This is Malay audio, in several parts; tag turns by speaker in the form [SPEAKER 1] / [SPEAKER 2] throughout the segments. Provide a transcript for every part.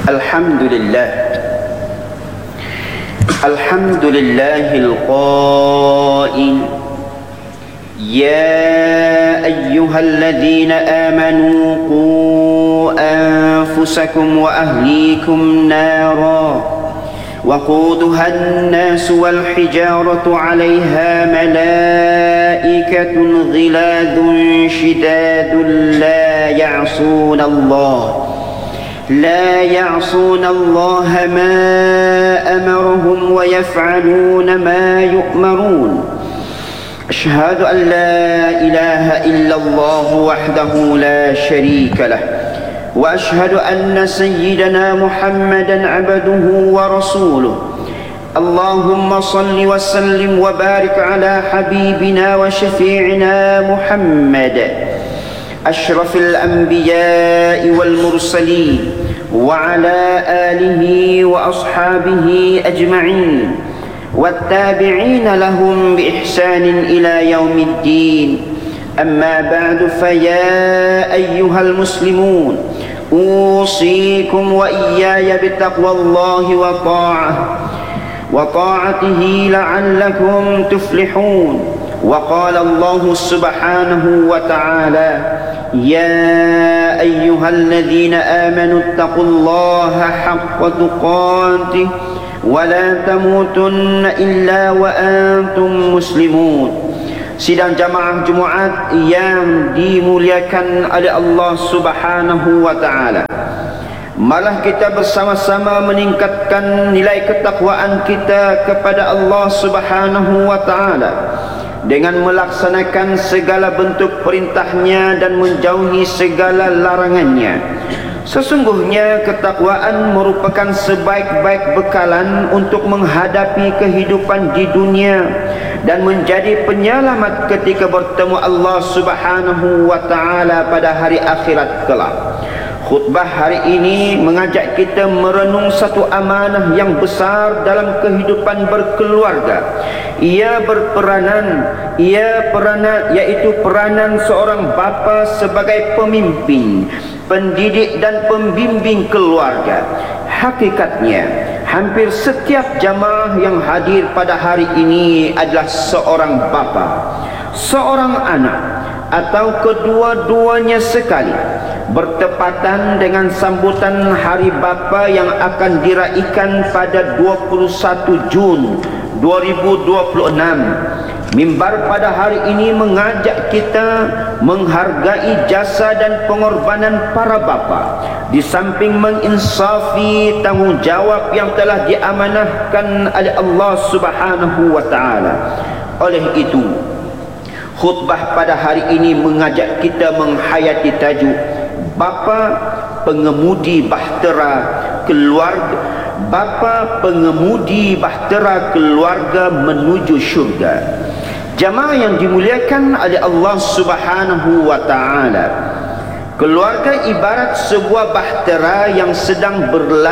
[SPEAKER 1] الحمد لله الحمد لله القائل يا أيها الذين آمنوا قوا أنفسكم وأهليكم نارا وقودها الناس والحجارة عليها ملائكة غلاظ شداد لا يعصون الله ما أمرهم ويفعلون ما يؤمرون أشهد أن لا إله إلا الله وحده لا شريك له وأشهد أن سيدنا محمدا عبده ورسوله اللهم صل وسلم وبارك على حبيبنا وشفيعنا محمد أشرف الأنبياء والمرسلين وعلى آله وأصحابه أجمعين والتابعين لهم بإحسان إلى يوم الدين أما بعد فيا أيها المسلمون أوصيكم وإياي بتقوى الله وطاعته لعلكم تفلحون وقال الله سبحانه وتعالى يا أيها الذين آمنوا اتقوا الله حق تقاته ولا تموتن إلا وأنتم مسلمون. Sidang jamaah Jumaat yang dimuliakan oleh Allah Subhanahu wa taala. Malah kita bersama-sama meningkatkan nilai ketakwaan kita kepada Allah Subhanahu wa taala dengan melaksanakan segala bentuk perintahnya dan menjauhi segala larangannya. Sesungguhnya ketakwaan merupakan sebaik-baik bekalan untuk menghadapi kehidupan di dunia dan menjadi penyelamat ketika bertemu Allah Subhanahu wa taala pada hari akhirat kelak. Khutbah hari ini mengajak kita merenung satu amanah yang besar dalam kehidupan berkeluarga. Iaitu peranan seorang bapa sebagai pemimpin, pendidik dan pembimbing keluarga. Hakikatnya, hampir setiap jamaah yang hadir pada hari ini adalah seorang bapa, seorang anak, atau kedua-duanya sekali, bertepatan dengan sambutan Hari Bapa yang akan diraikan pada 21 Jun 2026. Mimbar pada hari ini mengajak kita menghargai jasa dan pengorbanan para bapa, di samping menginsafi tanggungjawab yang telah diamanahkan oleh Allah Subhanahu wa taala. Oleh itu, khutbah pada hari ini mengajak kita menghayati tajuk Bapa Pengemudi Bahtera Keluarga, Bapa Pengemudi Bahtera Keluarga menuju syurga. Jamaah yang dimuliakan oleh Allah Subhanahu wa taala, keluarga ibarat sebuah bahtera yang sedang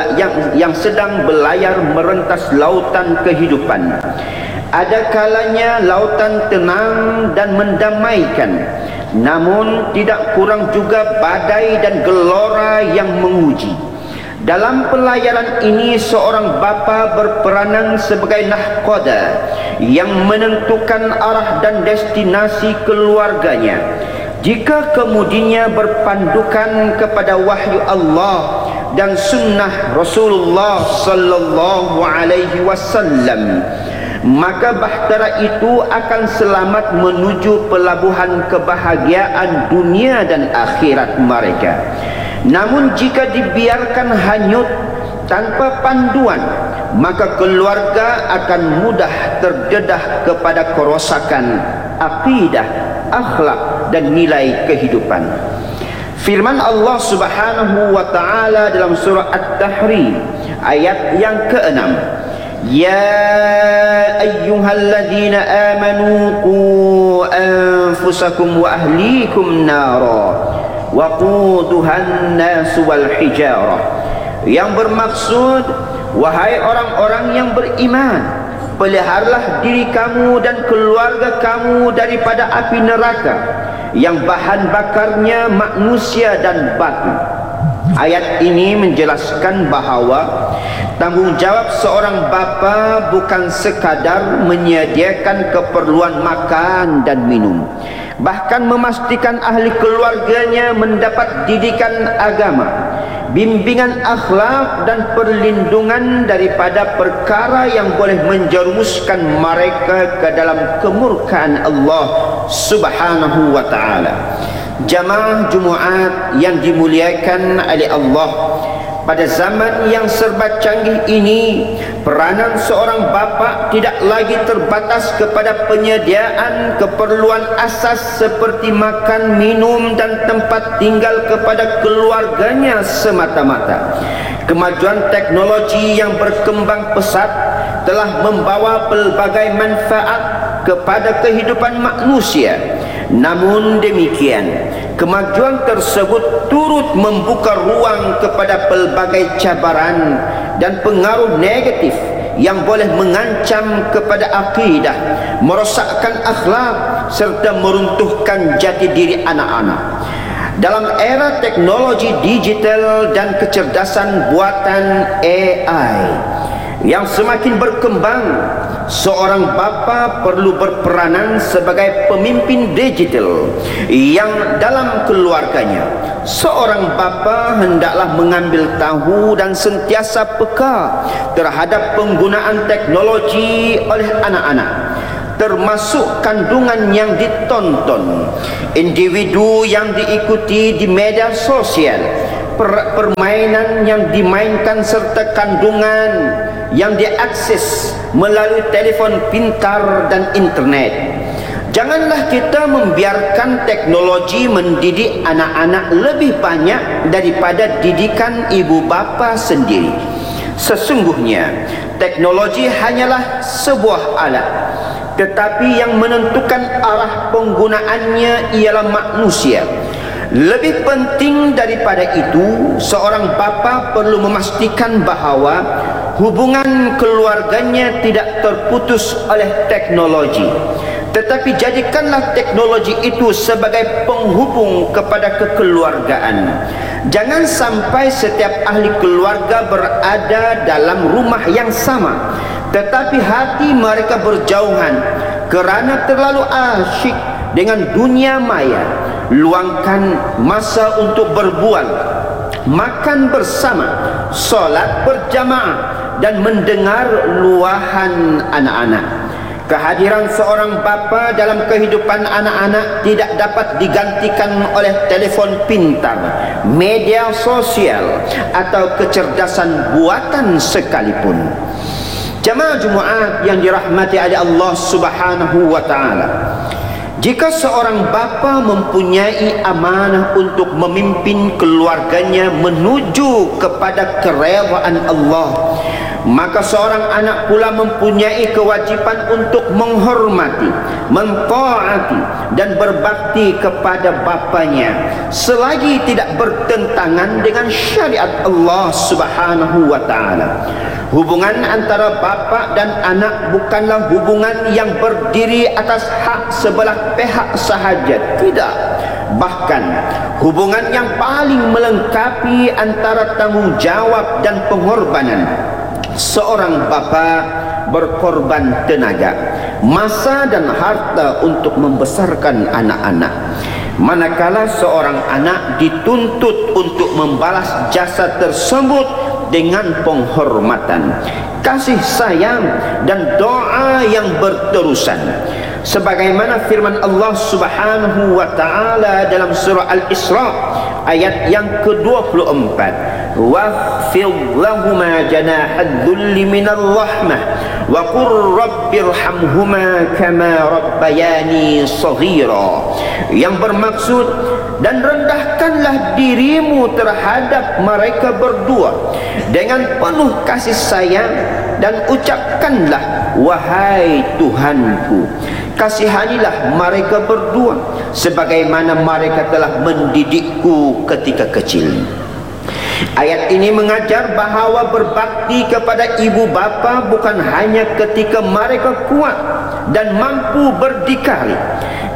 [SPEAKER 1] berlayar merentas lautan kehidupan. Ada kalanya lautan tenang dan mendamaikan, namun tidak kurang juga badai dan gelora yang menguji. Dalam pelayaran ini, seorang bapa berperanan sebagai nahkoda yang menentukan arah dan destinasi keluarganya. Jika kemudinya berpandukan kepada wahyu Allah dan sunnah Rasulullah sallallahu alaihi wasallam, maka bahtera itu akan selamat menuju pelabuhan kebahagiaan dunia dan akhirat mereka. Namun jika dibiarkan hanyut tanpa panduan, maka keluarga akan mudah terdedah kepada kerosakan akidah, akhlak dan nilai kehidupan. Firman Allah Subhanahu wa taala dalam surah At-Tahrim ayat yang ke-6, Ya ayyuhalladzina amanu qu anfusakum wa ahlikum nara waquduhan nasu wal hijarah, yang bermaksud, wahai orang-orang yang beriman, peliharalah diri kamu dan keluarga kamu daripada api neraka yang bahan bakarnya manusia dan batu. Ayat ini menjelaskan bahawa tanggungjawab seorang bapa bukan sekadar menyediakan keperluan makan dan minum, bahkan memastikan ahli keluarganya mendapat didikan agama, bimbingan akhlak dan perlindungan daripada perkara yang boleh menjerumuskan mereka ke dalam kemurkaan Allah Subhanahu wa ta'ala. Jamaah Jumaat yang dimuliakan oleh Allah, pada zaman yang serba canggih ini, peranan seorang bapa tidak lagi terbatas kepada penyediaan keperluan asas seperti makan, minum dan tempat tinggal kepada keluarganya semata-mata. Kemajuan teknologi yang berkembang pesat telah membawa pelbagai manfaat kepada kehidupan manusia. Namun demikian, kemajuan tersebut turut membuka ruang kepada pelbagai cabaran dan pengaruh negatif yang boleh mengancam kepada akidah, merosakkan akhlak serta meruntuhkan jati diri anak-anak. Dalam era teknologi digital dan kecerdasan buatan AI yang semakin berkembang, seorang bapa perlu berperanan sebagai pemimpin digital yang dalam keluarganya. Seorang bapa hendaklah mengambil tahu dan sentiasa peka terhadap penggunaan teknologi oleh anak-anak, termasuk kandungan yang ditonton, individu yang diikuti di media sosial, permainan yang dimainkan serta kandungan yang diakses melalui telefon pintar dan internet. Janganlah kita membiarkan teknologi mendidik anak-anak lebih banyak daripada didikan ibu bapa sendiri. Sesungguhnya teknologi hanyalah sebuah alat, tetapi yang menentukan arah penggunaannya ialah manusia. Lebih penting daripada itu, seorang bapa perlu memastikan bahawa hubungan keluarganya tidak terputus oleh teknologi, tetapi jadikanlah teknologi itu sebagai penghubung kepada kekeluargaan. Jangan sampai setiap ahli keluarga berada dalam rumah yang sama, tetapi hati mereka berjauhan kerana terlalu asyik dengan dunia maya. Luangkan masa untuk berbual, makan bersama, solat berjamaah dan mendengar luahan anak-anak. Kehadiran seorang bapa dalam kehidupan anak-anak tidak dapat digantikan oleh telefon pintar, media sosial atau kecerdasan buatan sekalipun. Jamaah Jumaat yang dirahmati oleh Allah Subhanahu wa ta'ala, jika seorang bapa mempunyai amanah untuk memimpin keluarganya menuju kepada keredaan Allah, maka seorang anak pula mempunyai kewajipan untuk menghormati, mentaati dan berbakti kepada bapanya selagi tidak bertentangan dengan syariat Allah Subhanahu wa ta'ala. Hubungan antara bapa dan anak bukanlah hubungan yang berdiri atas hak sebelah pihak sahaja, tidak. Bahkan hubungan yang paling melengkapi antara tanggungjawab dan pengorbanan. Seorang bapa berkorban tenaga, masa dan harta untuk membesarkan anak-anak, manakala seorang anak dituntut untuk membalas jasa tersebut dengan penghormatan, kasih sayang dan doa yang berterusan, sebagaimana firman Allah Subhanahu wa ta'ala dalam surah Al-Isra ayat yang ke-24, waqfid lahuma janahad dhulli minal rahmah wa qur rabbirhamhuma kama rabbayani saghira, yang bermaksud, dan rendahkanlah dirimu terhadap mereka berdua dengan penuh kasih sayang, dan ucapkanlah, wahai Tuhanku, kasihanilah mereka berdua sebagaimana mereka telah mendidikku ketika kecil. Ayat ini mengajar bahawa berbakti kepada ibu bapa bukan hanya ketika mereka kuat dan mampu berdikari,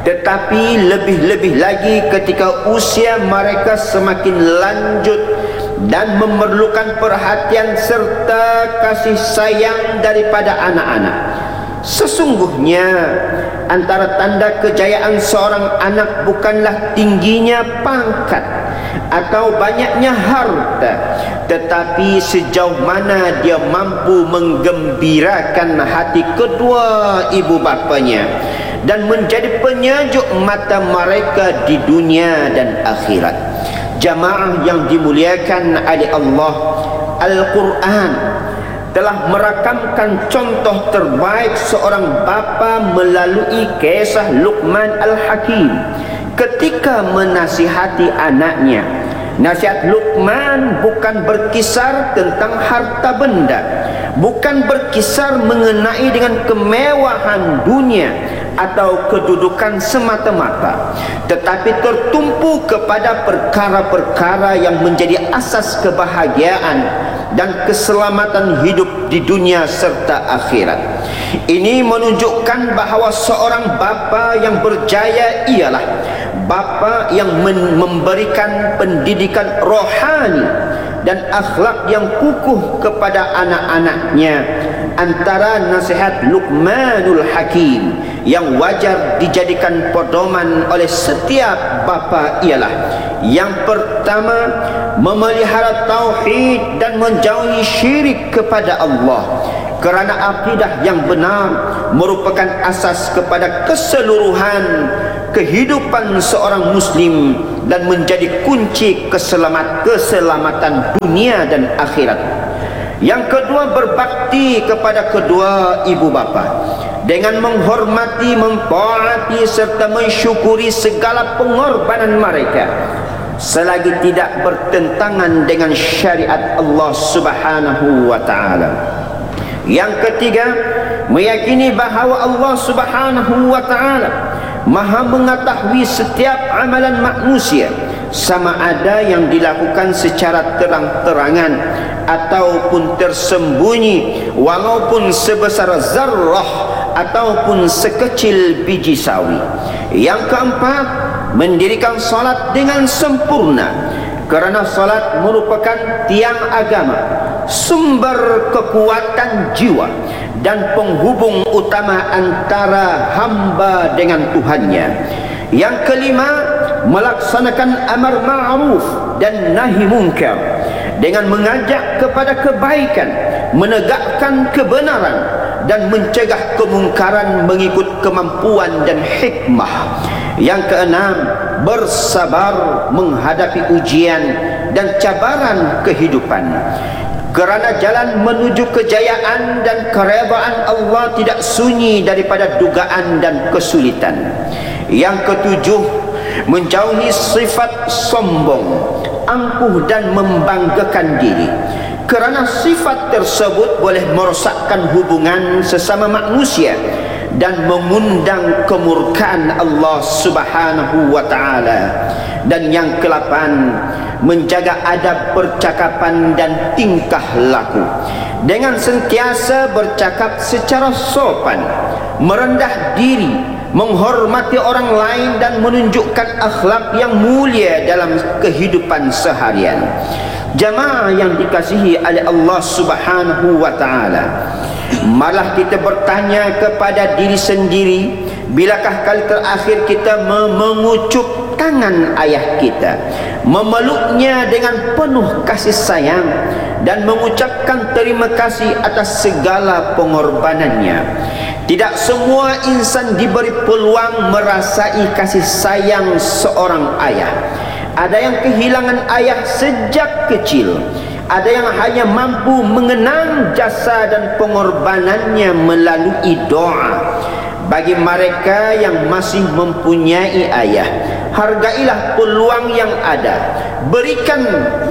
[SPEAKER 1] tetapi lebih-lebih lagi ketika usia mereka semakin lanjut dan memerlukan perhatian serta kasih sayang daripada anak-anak. Sesungguhnya antara tanda kejayaan seorang anak bukanlah tingginya pangkat atau banyaknya harta, tetapi sejauh mana dia mampu menggembirakan hati kedua ibu bapanya dan menjadi penyejuk mata mereka di dunia dan akhirat. Jamaah yang dimuliakan oleh Allah, Al-Quran telah merakamkan contoh terbaik seorang bapa melalui kisah Luqman Al-Hakim ketika menasihati anaknya. Nasihat Luqman bukan berkisar tentang harta benda, bukan berkisar mengenai dengan kemewahan dunia atau kedudukan semata-mata, tetapi tertumpu kepada perkara-perkara yang menjadi asas kebahagiaan dan keselamatan hidup di dunia serta akhirat. Ini menunjukkan bahawa seorang bapa yang berjaya ialah bapa yang memberikan pendidikan rohani dan akhlak yang kukuh kepada anak-anaknya. Antara nasihat Luqmanul Hakim yang wajar dijadikan pedoman oleh setiap bapa ialah: yang pertama, memelihara tauhid dan menjauhi syirik kepada Allah, kerana akidah yang benar merupakan asas kepada keseluruhan kehidupan seorang muslim dan menjadi kunci keselamatan dunia dan akhirat. Yang kedua, berbakti kepada kedua ibu bapa dengan menghormati, mentaati serta mensyukuri segala pengorbanan mereka selagi tidak bertentangan dengan syariat Allah Subhanahu wa taala. Yang ketiga, meyakini bahawa Allah Subhanahu wa taala Maha mengetahui setiap amalan manusia, sama ada yang dilakukan secara terang-terangan ataupun tersembunyi, walaupun sebesar zarrah ataupun sekecil biji sawi. Yang keempat, mendirikan salat dengan sempurna, kerana salat merupakan tiang agama, sumber kekuatan jiwa dan penghubung utama antara hamba dengan Tuhannya. Yang kelima, melaksanakan amar ma'ruf dan nahi munkar dengan mengajak kepada kebaikan, menegakkan kebenaran dan mencegah kemungkaran mengikut kemampuan dan hikmah. Yang keenam, bersabar menghadapi ujian dan cabaran kehidupan, kerana jalan menuju kejayaan dan keredaan Allah tidak sunyi daripada dugaan dan kesulitan. Yang ketujuh, menjauhi sifat sombong, angkuh dan membanggakan diri, kerana sifat tersebut boleh merosakkan hubungan sesama manusia dan mengundang kemurkaan Allah Subhanahu wa taala. Dan yang ke-8, menjaga adab percakapan dan tingkah laku dengan sentiasa bercakap secara sopan, merendah diri, menghormati orang lain dan menunjukkan akhlak yang mulia dalam kehidupan seharian. Jamaah yang dikasihi oleh Allah Subhanahu wa taala, malah kita bertanya kepada diri sendiri, bilakah kali terakhir kita mengucup tangan ayah kita, memeluknya dengan penuh kasih sayang dan mengucapkan terima kasih atas segala pengorbanannya. Tidak semua insan diberi peluang merasai kasih sayang seorang ayah. Ada yang kehilangan ayah sejak kecil, ada yang hanya mampu mengenang jasa dan pengorbanannya melalui doa. Bagi mereka yang masih mempunyai ayah, hargailah peluang yang ada, berikan.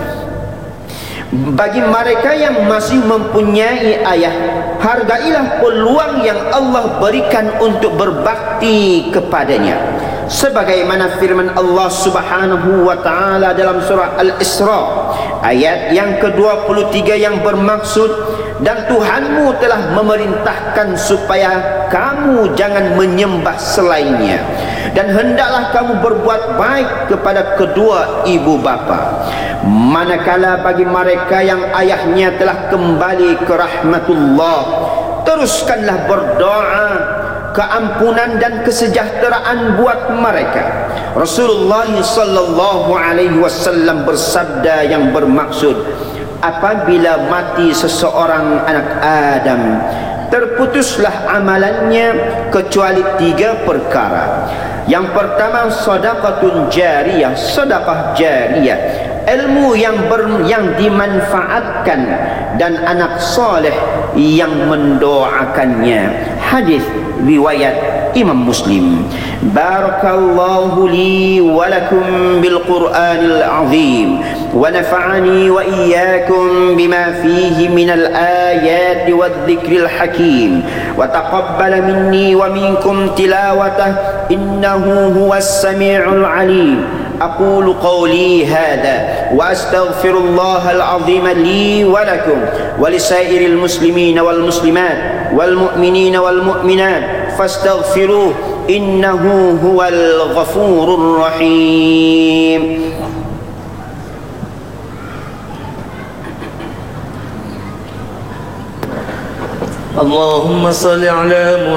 [SPEAKER 1] Bagi mereka yang masih mempunyai ayah, hargailah peluang yang Allah berikan untuk berbakti kepadanya. Sebagaimana firman Allah Subhanahu wa taala dalam surah Al-Isra ayat yang ke-23 yang bermaksud, dan Tuhanmu telah memerintahkan supaya kamu jangan menyembah selainnya, dan hendaklah kamu berbuat baik kepada kedua ibu bapa. Manakala bagi mereka yang ayahnya telah kembali ke rahmatullah, teruskanlah berdoa keampunan dan kesejahteraan buat mereka. Rasulullah sallallahu alaihi wasallam bersabda yang bermaksud, apabila mati seseorang anak Adam, terputuslah amalannya kecuali 3 perkara. Yang pertama, sedekahun jariyah, sedekah jariyah, ilmu yang dimanfaatkan, dan anak soleh yang mendoakannya. Hadis riwayat Imam Muslim. Barakallahu li wa lakum bil Qur'anil azim wa nafa'ani wa iyyakum bima fihi minal ayati wadh-dhikril hakim wa taqabbala minni wa minkum tilawatah innahu huwas sami'ul alim. أقول قولي هذا وأستغفر الله العظيم لي ولكم ولسائر المسلمين والمسلمات والمؤمنين والمؤمنات فاستغفروه إنه هو الغفور الرحيم.
[SPEAKER 2] اللهم صل على محمد